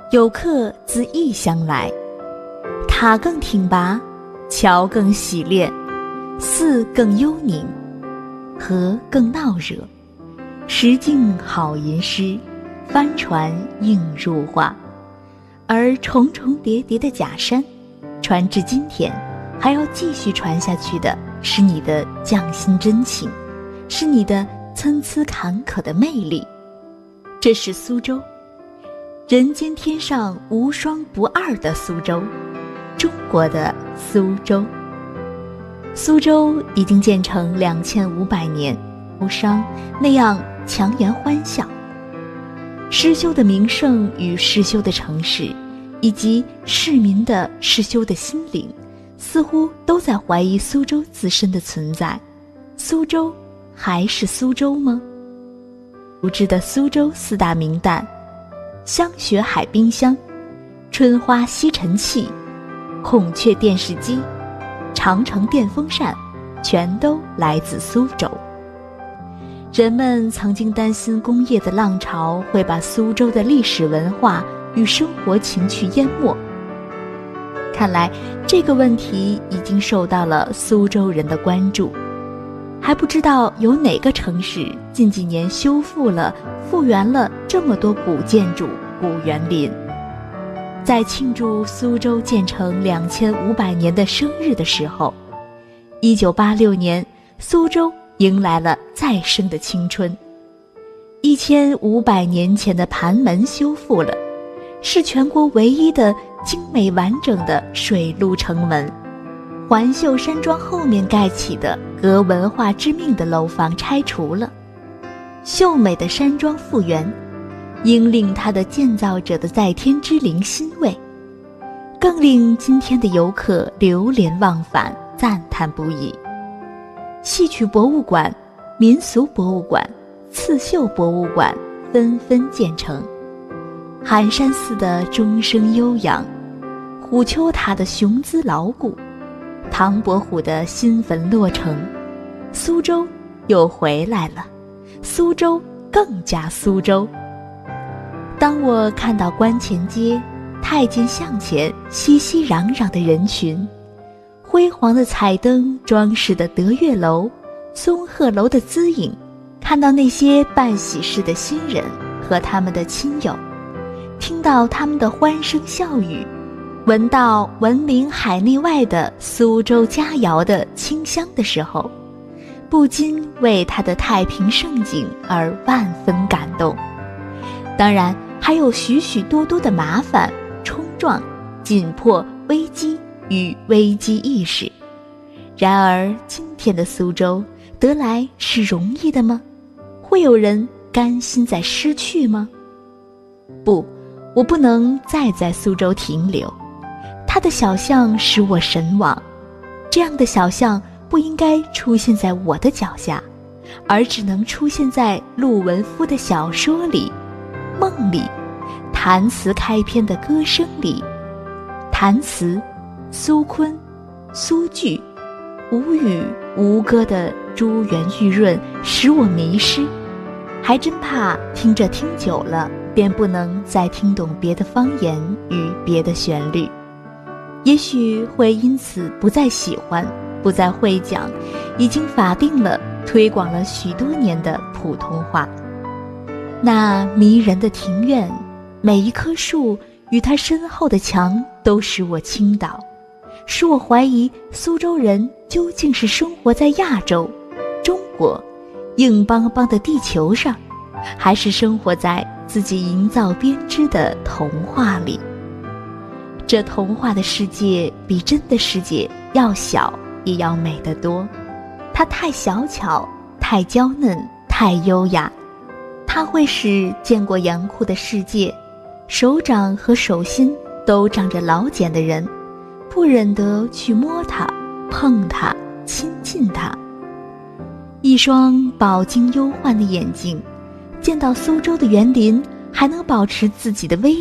有客自异乡来，塔更挺拔，桥更洗练，寺更幽宁，河更闹热，石径好吟诗，帆船映入画。而重重叠叠的假山，传至今天还要继续传下去的是你的匠心真情，是你的参差坎坷的魅力。这是苏州，人间天上无双不二的苏州，中国的苏州。苏州已经建成2500年，无商那样强颜欢笑。失修的名胜与失修的城市，以及市民的失修的心灵，似乎都在怀疑苏州自身的存在。苏州还是苏州吗？熟知的苏州4大名旦：香雪海冰箱、春花吸尘器、孔雀电视机、长城电风扇，全都来自苏州。人们曾经担心工业的浪潮会把苏州的历史文化与生活情趣淹没。看来这个问题已经受到了苏州人的关注。还不知道有哪个城市近几年修复了、复原了这么多古建筑、古园林。在庆祝苏州建成2500年的生日的时候，1986年，苏州迎来了再生的青春。1500年前的盘门修复了，是全国唯一的精美完整的水陆城门。环秀山庄后面盖起的革文化之命的楼房拆除了，秀美的山庄复原，应令它的建造者的在天之灵欣慰，更令今天的游客流连忘返，赞叹不已。戏曲博物馆、民俗博物馆、刺绣博物馆纷纷建成，寒山寺的钟声悠扬，虎丘塔的雄姿牢固，唐伯虎的新坟落成，苏州又回来了，苏州更加苏州。当我看到观前街、太监巷前熙熙攘攘的人群，辉煌的彩灯装饰的德月楼、松鹤楼的姿影，看到那些办喜事的新人和他们的亲友，听到他们的欢声笑语，闻到闻名海内外的苏州佳肴的清香的时候，不禁为它的太平盛景而万分感动。当然还有许许多多的麻烦、冲撞、紧迫、危机与危机意识。然而今天的苏州得来是容易的吗？会有人甘心再失去吗？不，我不能再在苏州停留。它的小巷使我神往，这样的小巷不应该出现在我的脚下，而只能出现在陆文夫的小说里、梦里、弹词开篇的歌声里。弹词、苏昆、苏句，无语无歌的珠圆玉润使我迷失，还真怕听着听久了便不能再听懂别的方言与别的旋律，也许会因此不再喜欢，不再会讲已经法定了推广了许多年的普通话。那迷人的庭院，每一棵树与它身后的墙都使我倾倒，使我怀疑苏州人究竟是生活在亚洲、中国硬邦邦的地球上，还是生活在自己营造编织的童话里。这童话的世界比真的世界要小，也要美得多。它太小巧，太娇嫩，太优雅。它会使见过严酷的世界，手掌和手心都长着老茧的人，不忍得去摸它、碰它、亲近它。一双饱经忧患的眼睛，见到苏州的园林还能保持自己的威